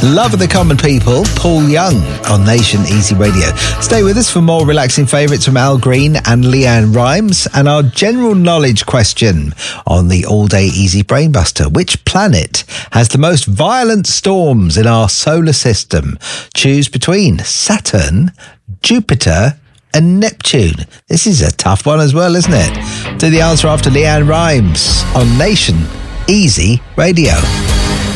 Love of the Common People, Paul Young on Nation Easy Radio. Stay with us for more relaxing favourites from Al Green and Leanne Rimes, and our general knowledge question on the all-day easy brainbuster. Which planet has the most violent storms in our solar system? Choose between Saturn, Jupiter and Neptune. This is a tough one as well, isn't it? Do the answer after Leanne Rimes on Nation Easy Radio.